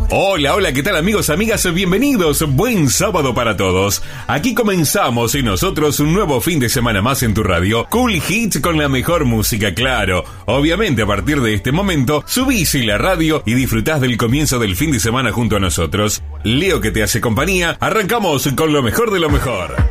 Hola, hola, ¿qué tal amigos, amigas? Bienvenidos, buen sábado para todos. Aquí comenzamos y nosotros un nuevo fin de semana más en tu radio. Cool Hits con la mejor música, claro. Obviamente a partir de este momento, subís la radio y disfrutás del comienzo del fin de semana junto a nosotros. Leo que te hace compañía, arrancamos con lo mejor de lo mejor.